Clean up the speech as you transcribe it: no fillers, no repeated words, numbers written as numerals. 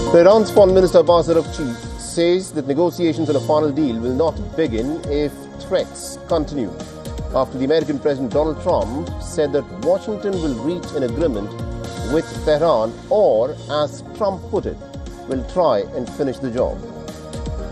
Iran's Foreign Minister Abbas Araghchi says that negotiations on a final deal will not begin if threats continue, after the American President Donald Trump said that Washington will reach an agreement with Tehran or, as Trump put it, will try and finish the job.